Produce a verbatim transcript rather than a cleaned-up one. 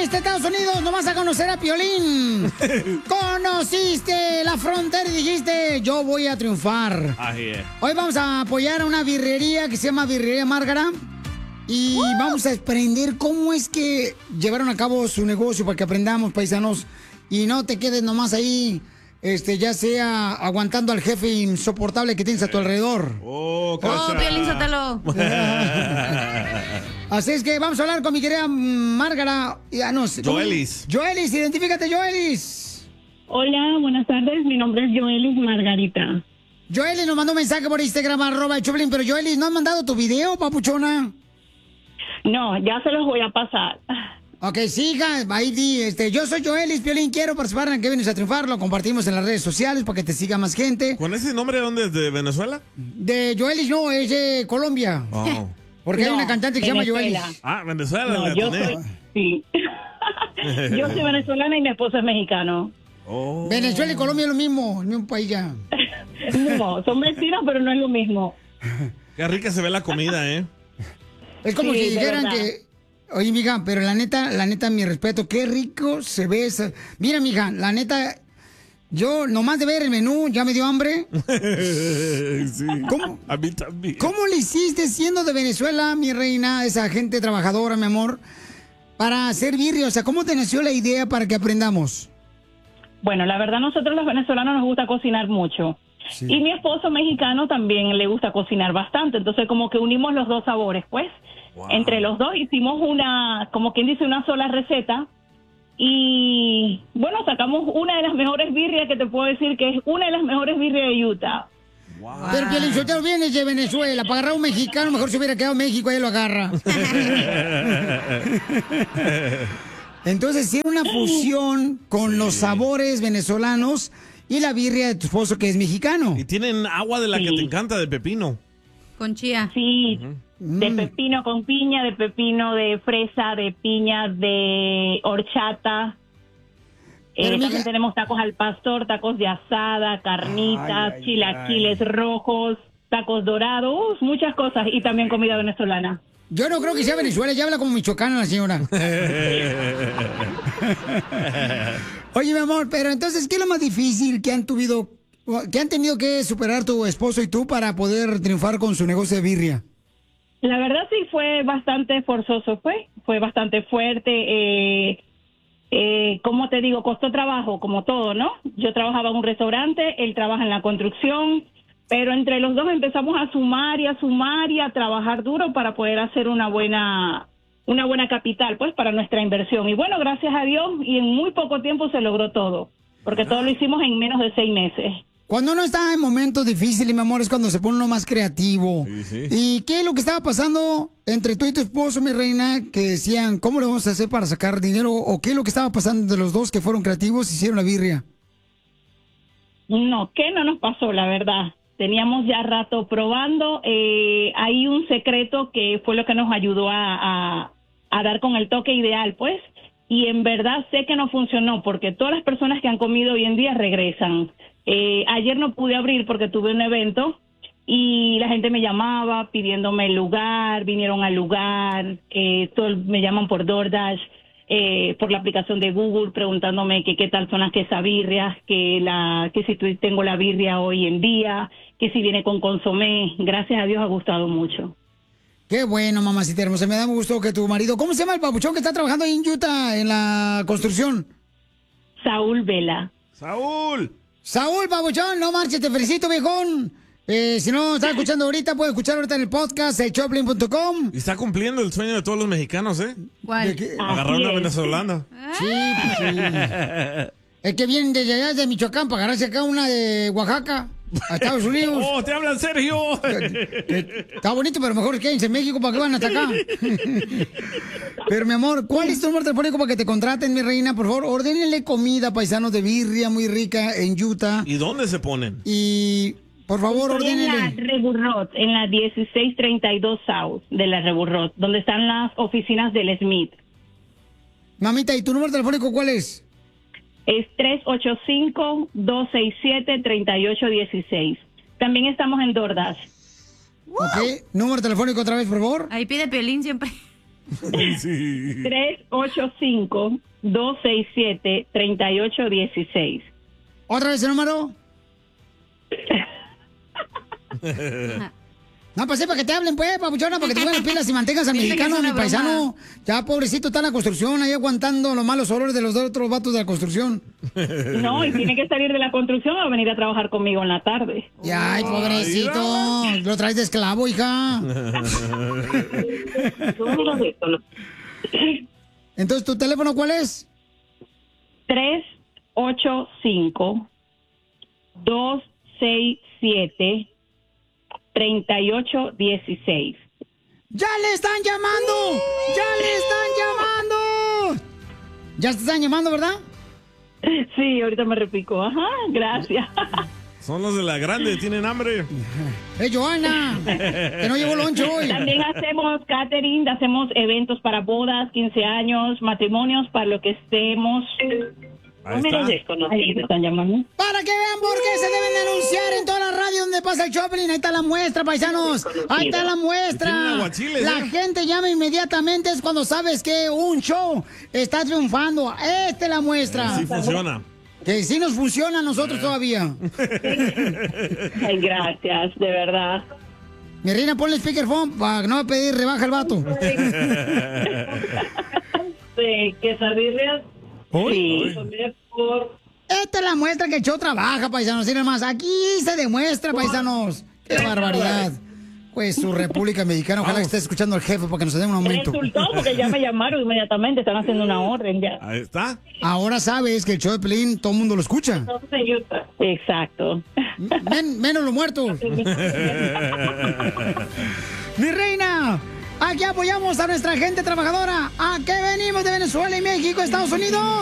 viniste a Estados Unidos nomás a conocer a Piolín. Conociste la frontera y dijiste, yo voy a triunfar. Así es. Hoy vamos a apoyar a una birrería que se llama Birrería Márgara. Y uh. vamos a aprender cómo es que llevaron a cabo su negocio para que aprendamos, paisanos. Y no te quedes nomás ahí, este, ya sea aguantando al jefe insoportable que tienes a tu alrededor. Oh, oh Piolín, suéltalo. Así es que vamos a hablar con mi querida Márgara. Ah, no, Joelis. Joelis, identifícate, Joelis. Hola, buenas tardes. Mi nombre es Joelis Margarita. Joelis nos mandó un mensaje por Instagram, arroba el Choplin, pero Joelis, ¿no has mandado tu video, papuchona? No, ya se los voy a pasar. Ok, siga, ahí di, este, yo soy Joelis, Piolín, quiero participar en que vienes a triunfar, lo compartimos en las redes sociales para que te siga más gente. ¿Con ese nombre de dónde es? ¿De Venezuela? De Joelis, no, es de Colombia. Oh. Porque no, hay una cantante que Venezuela. se llama Joelis. Ah, Venezuela. No, yo soy, sí. Yo soy venezolana y mi esposo es mexicano. Oh. Venezuela y Colombia es lo mismo, el mismo país ya. No, son vecinos, pero no es lo mismo. Qué rica se ve la comida, ¿eh? Es como Sí, si de dijeran verdad. que... Oye, mija, pero la neta, la neta, mi respeto, qué rico se ve esa... Mira, mija, la neta, yo nomás de ver el menú ya me dio hambre. Sí. ¿Cómo? A mí también. ¿Cómo le hiciste siendo de Venezuela, mi reina, esa gente trabajadora, mi amor, para hacer birria? O sea, ¿cómo te nació la idea para que aprendamos? Bueno, la verdad, nosotros los venezolanos nos gusta cocinar mucho. Sí. Y mi esposo mexicano también le gusta cocinar bastante. Entonces, como que unimos los dos sabores, pues. Wow. Entre los dos hicimos una, como quien dice, una sola receta. Y, bueno, sacamos una de las mejores birrias que te puedo decir que es una de las mejores birrias de Utah. Wow. Pero que el insultado viene de Venezuela. Para agarrar a un mexicano, mejor se hubiera quedado en México, ahí lo agarra. Entonces, sí, una fusión con sí. los sabores venezolanos y la birria de tu esposo, que es mexicano. Y tienen agua de la Sí. que te encanta, de pepino. Con chía. Sí, Ujú. de pepino con piña, de pepino de fresa, de piña, de horchata. Pero, Eh, mija- también tenemos tacos al pastor, tacos de asada, carnitas, Ay, ay, chilaquiles rojos, tacos dorados, muchas cosas. Y también comida venezolana. Yo no creo que sea Venezuela, ya habla como michoacana la señora. Oye, mi amor, pero entonces, ¿qué es lo más difícil que han tenido, que han tenido que superar tu esposo y tú para poder triunfar con su negocio de birria? La verdad sí fue bastante forzoso, fue, fue bastante fuerte. Eh, eh, como te digo, costó trabajo, como todo, ¿no? Yo trabajaba en un restaurante, él trabaja en la construcción, pero entre los dos empezamos a sumar y a sumar y a trabajar duro para poder hacer una buena, una buena capital, pues, para nuestra inversión. Y bueno, gracias a Dios, y en muy poco tiempo se logró todo, porque todo lo hicimos en menos de seis meses. Cuando uno está en momentos difíciles, mi amor, es cuando se pone uno más creativo. Sí, sí. ¿Y qué es lo que estaba pasando entre tú y tu esposo, mi reina? Que decían, ¿cómo le vamos a hacer para sacar dinero? ¿O qué es lo que estaba pasando entre los dos que fueron creativos y hicieron la birria? No, ¿qué no nos pasó, la verdad? Teníamos ya rato probando. Eh, hay un secreto que fue lo que nos ayudó a, a, a dar con el toque ideal, pues. Y en verdad sé que no funcionó, porque todas las personas que han comido hoy en día regresan. Eh, ayer no pude abrir porque tuve un evento y la gente me llamaba pidiéndome el lugar, vinieron al lugar, eh, todo, me llaman por DoorDash, eh, por la aplicación de Google, preguntándome que qué tal son las quesabirrias, que la que si tu- tengo la birria hoy en día, que si viene con consomé. Gracias a Dios ha gustado mucho. Qué bueno, mamacita hermosa. Me da gusto que tu marido... ¿Cómo se llama el papuchón que está trabajando ahí en Utah en la construcción? Saúl Vela. ¡Saúl! Saúl, papuchón, no marches, te felicito, viejón. Eh, si no estás escuchando ahorita, puedes escuchar ahorita en el podcast, el choplin punto com. Y está cumpliendo el sueño de todos los mexicanos, ¿eh? ¿Cuál? ¿De qué? Agarrar Así una es. venezolana. Sí, pues sí. Es que vienen desde allá de Michoacán para agarrarse acá una de Oaxaca, a Estados Unidos. ¡Oh, te hablan Sergio! Está bonito, pero mejor quédense en México para que van hasta acá. Pero, mi amor, ¿cuál es tu número telefónico para que te contraten, mi reina? Por favor, ordénenle comida, paisanos, de birria muy rica en Utah. ¿Y dónde se ponen? Y, por favor, Estoy en la ordénenle. Reburrot, en la dieciséis treinta y dos South de la Reburrot, donde están las oficinas del Smith. Mamita, ¿y tu número telefónico cuál es? Es tres ocho cinco, dos seis siete, tres ocho uno seis. También estamos en DoorDash. Ok, número telefónico otra vez, por favor. Ahí pide Piolín siempre. Sí. tres ocho cinco, dos seis siete, tres ocho uno seis. ¿Otra vez el número? No, pues sí, para que te hablen, pues, papuchona, para que te pongan las pilas y mantengas al Dile que mexicano, es mi una paisano. Ya, pobrecito, está en la construcción, ahí aguantando los malos olores de los otros vatos de la construcción. No, y tiene que salir de la construcción o venir a trabajar conmigo en la tarde. Y ay, pobrecito, lo traes de esclavo, hija. Entonces, ¿tu teléfono cuál es? tres ocho cinco, dos seis siete, tres ocho uno seis. ¡Ya le están llamando! ¡Ya le están llamando! ¿Ya te están llamando, verdad? Sí, ahorita me repico. Ajá, gracias. Son los de la grande, tienen hambre. ¡Eh, Joana! ¡Que no llevo loncho hoy! También hacemos catering, hacemos eventos para bodas, quince años, matrimonios, para lo que estemos. Ahí está. Ahí me están llamando. Para que vean por qué se deben de anunciar en toda la radio donde pasa el Choplin. Ahí está la muestra, paisanos. Ahí está la Tienen muestra. aguachiles, La ¿eh? gente llama inmediatamente. Es cuando sabes que un show está triunfando. Esta es la muestra. Sí funciona. Que sí nos funciona a nosotros todavía. Ay, gracias, de verdad. Mi reina, ponle speakerphone para no pedir rebaja el vato. De quesadillas. Sí. Por... Esta es la muestra que el show trabaja, paisanos. Miren más, aquí se demuestra, paisanos. ¡Qué barbaridad! Pues su República Mexicana, ojalá que esté escuchando al jefe para que nos dé un aumento. Resultó porque ya me llamaron inmediatamente, están haciendo una orden ya. Ahí está. Ahora sabes que el show de Pelín todo el mundo lo escucha. Exacto. Men- menos los muertos. Mi reina, aquí apoyamos a nuestra gente trabajadora. ¿A qué venimos de Venezuela y México, Estados Unidos?